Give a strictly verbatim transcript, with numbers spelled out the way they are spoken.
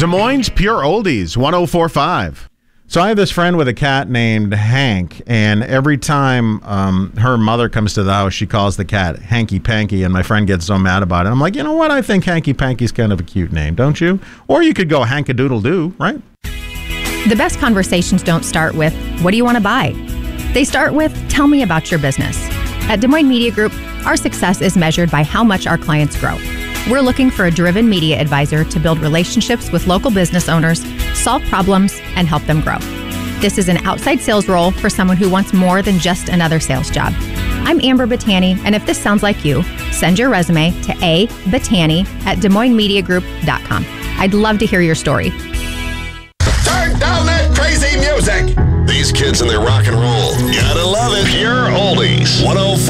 Des Moines Pure Oldies, one oh four point five. So I have this friend with a cat named Hank, and every time um, her mother comes to the house, she calls the cat Hanky Panky, and my friend gets so mad about it. I'm like, you know what? I think Hanky Panky's kind of a cute name, don't you? Or you could go Hankadoodle-Doo, right? The best conversations don't start with, what do you want to buy? They start with, tell me about your business. At Des Moines Media Group, our success is measured by how much our clients grow. We're looking for a driven media advisor to build relationships with local business owners, solve problems, and help them grow. This is an outside sales role for someone who wants more than just another sales job. I'm Amber Battani, and if this sounds like you, send your resume to a battani at des moines media group dot com. I'd love to hear your story. Turn down that crazy music! These kids and their rock and roll. Gotta love it. Pure Oldies. one oh four